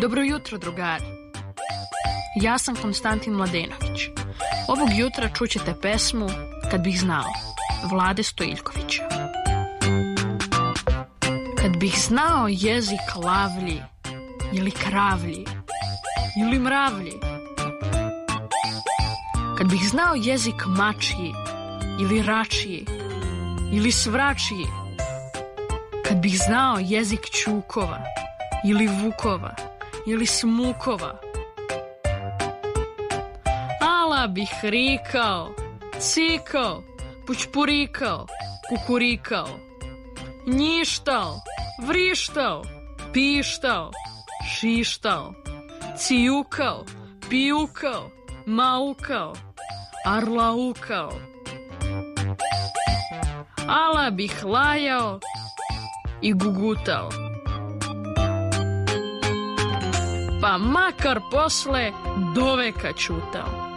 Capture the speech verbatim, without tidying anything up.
Dobro jutro, drugari. Ja sam Konstantin Mladenović. Ovog jutra čućete pesmu Kad bih znao, Vlade Stojiljkovića. Kad bih znao jezik lavlji, ili kravlji, ili mravlji. Kad bih znao jezik mačji, ili račji, ili svračji. Kad bih znao jezik ćukova, ili vukova, ili smukova. Ala bih rikao, cikao, pućpurikao, kukurikao, njištao, vrištao, pištao, šištao, cijukao, pijukao, maukao, arlaukao. Ala bih lajao i gugutao, pa makar posle doveka ćutao.